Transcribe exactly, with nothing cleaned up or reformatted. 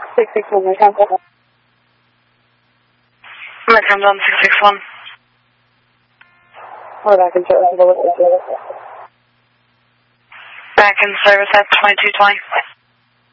six six one, American Dom. American Dom six six one. We're back in service. Back in service at twenty-two twenty.